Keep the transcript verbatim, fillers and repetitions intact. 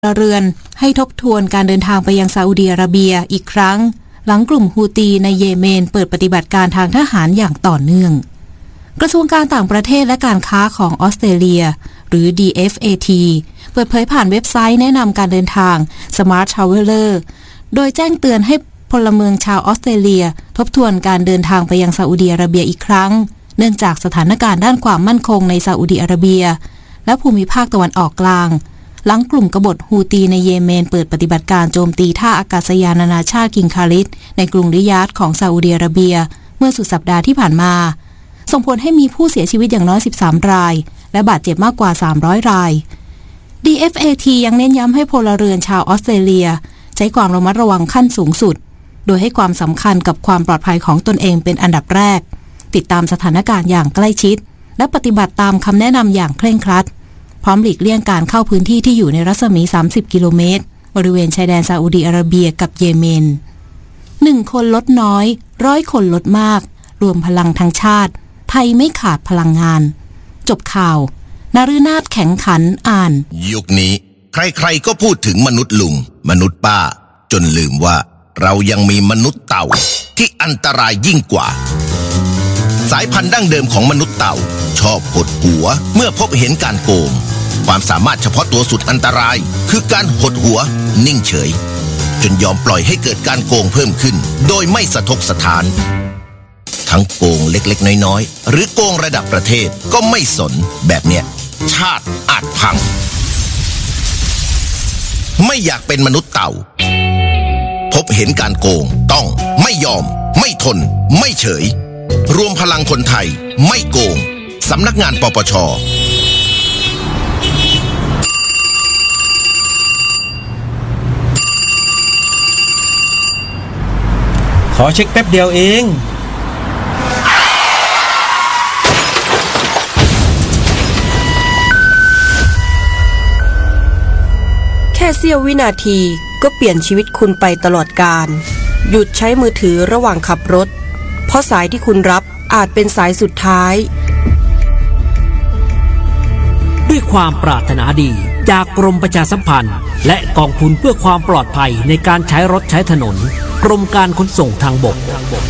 เรือนให้ทบทวนการเดินทางไปยังซาอุดิอาระเบียอีกครั้งหลังกลุ่มฮูตีในเยเมนเปิดปฏิบัติการทางทหารอย่างต่อเนื่องกระทรวงการต่างประเทศและการค้าของออสเตรเลียหรือ ดี เอฟ เอ ที เปิดเผยผ่านเว็บไซต์แนะนำการเดินทาง Smart Traveler โดยแจ้งเตือนให้พลเมืองชาวออสเตรเลียทบทวนการเดินทางไปยังซาอุดิอาระเบียอีกครั้งเนื่องจากสถานการณ์ด้านความมั่นคงในซาอุดิอาระเบียและภูมิภาคตะวันออกกลางหลังกลุ่มกบฏฮูตีในเยเมนเปิดปฏิบัติการโจมตีท่าอากาศยานนานาชาติคิงคาลิดในกรุงริยาดของซาอุดิอาระเบียเมื่อสุดสัปดาห์ที่ผ่านมาส่งผลให้มีผู้เสียชีวิตอย่างน้อยสิบสามรายและบาดเจ็บมากกว่าสามร้อยราย ดี เอฟ เอ ที ยังเน้นย้ำให้พลเรือนชาวออสเตรเลียใช้ความระมัดระวังขั้นสูงสุดโดยให้ความสำคัญกับความปลอดภัยของตนเองเป็นอันดับแรกติดตามสถานการณ์อย่างใกล้ชิดและปฏิบัติตามคำแนะนำอย่างเคร่งครัดพร้อมหลีกเลี่ยงการเข้าพื้นที่ที่อยู่ในรัศมีสามสิบกิโลเมตรบริเวณชายแดนซาอุดิอาระเบียกับเยเมนหนึ่งคนลดน้อยร้อยคนลดมากรวมพลังทางชาติไทยไม่ขาดพลังงานจบข่าวนฤนาถแข็งขันอ่านยุคนี้ใครๆก็พูดถึงมนุษย์ลุงมนุษย์ป้าจนลืมว่าเรายังมีมนุษย์เต่าที่อันตรายยิ่งกว่าสายพันธุ์ดั้งเดิมของมนุษย์เต่าชอบหดหัวเมื่อพบเห็นการโกงความสามารถเฉพาะตัวสุดอันตรายคือการหดหัวนิ่งเฉยจนยอมปล่อยให้เกิดการโกงเพิ่มขึ้นโดยไม่สะทกสะท้านทั้งโกงเล็กๆน้อยๆหรือโกงระดับประเทศก็ไม่สนแบบเนี้ยชาติอาจพังไม่อยากเป็นมนุษย์เต่าพบเห็นการโกงต้องไม่ยอมไม่ทนไม่เฉยรวมพลังคนไทยไม่โกงสำนักงานปปช. ขอเช็คแป๊บเดียวเองแค่เสี้ยววินาทีก็เปลี่ยนชีวิตคุณไปตลอดกาลหยุดใช้มือถือระหว่างขับรถเพราะสายที่คุณรับอาจเป็นสายสุดท้ายด้วยความปรารถนาดีจากกรมประชาสัมพันธ์และกองทุนเพื่อความปลอดภัยในการใช้รถใช้ถนนกรมการขนส่งทางบก